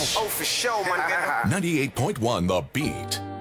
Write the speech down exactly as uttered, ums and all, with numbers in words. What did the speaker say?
Oh, for sure, my nigga. ninety-eight point one The Beat.